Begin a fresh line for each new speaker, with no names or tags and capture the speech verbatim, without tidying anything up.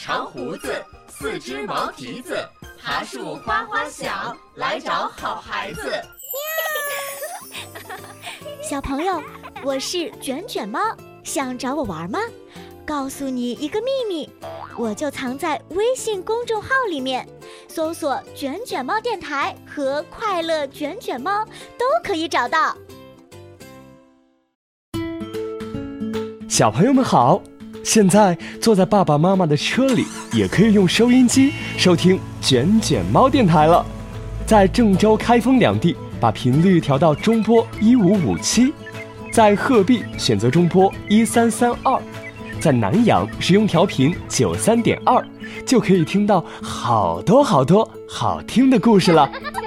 长胡子，四只毛蹄子，爬树哗哗响，来找好孩子。
小朋友，我是卷卷猫，想找我玩吗？告诉你一个秘密，我就藏在微信公众号里面，搜索卷卷猫电台和快乐卷卷猫都可以找到。
小朋友们好，现在坐在爸爸妈妈的车里，也可以用收音机收听卷卷猫电台了。在郑州、开封两地，把频率调到中波一五五七；在鹤壁选择中波一三三二；在南阳使用调频九三点二，就可以听到好多好多好听的故事了。